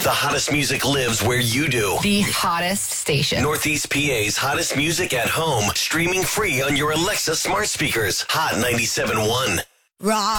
The hottest music lives where you do. The hottest station. Northeast PA's hottest music at home, streaming free on your Alexa smart speakers. Hot 97.1. Raw.